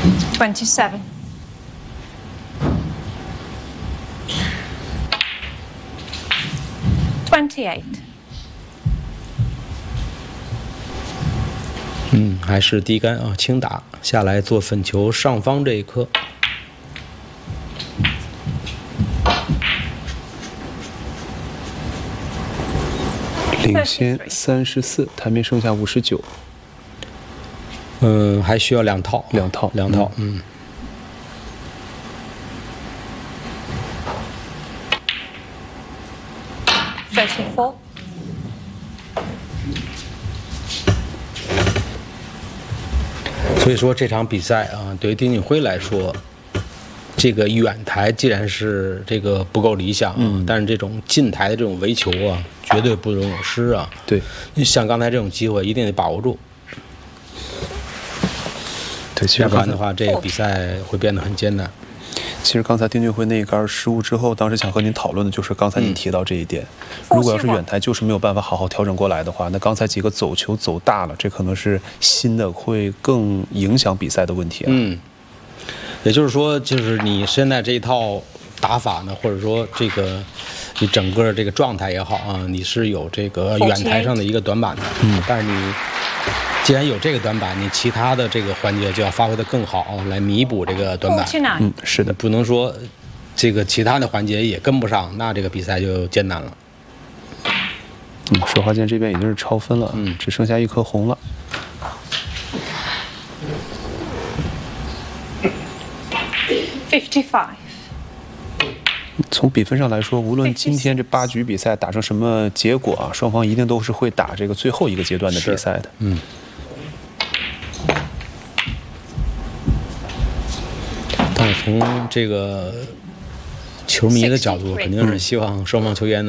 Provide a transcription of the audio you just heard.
27. 28. 还是低杆啊，轻打下来做粉球上方这一颗。 领先34，台面剩下59。 还需要两套。 两套。 34. 所以说这场比赛啊，对于丁俊晖来说，这个远台既然是这个不够理想啊，但是这种近台的这种围球啊，绝对不容有失啊。 对， 像刚才这种机会一定得把握住。 对，其实要不然的话，这个比赛会变得很艰难。 其实刚才丁俊晖那一杆失误之后，当时想和您讨论的就是刚才您提到这一点。如果要是远台就是没有办法好好调整过来的话，那刚才几个走球走大了，这可能是新的会更影响比赛的问题啊。 也就是说，就是你现在这一套打法呢，或者说这个你整个这个状态也好啊，你是有这个远台上的一个短板的。但是你既然有这个短板，你其他的这个环节就要发挥得更好，来弥补这个短板。 是的， 不能说这个其他的环节也跟不上，那这个比赛就艰难了。 水花溅这边已经是超分了，只剩下一颗红了。 55. 从比分上来说，无论今天这8局比赛打成什么结果啊，双方一定都是会打这个最后一个阶段的比赛的。 但是从这个球迷的角度，肯定是希望双方球员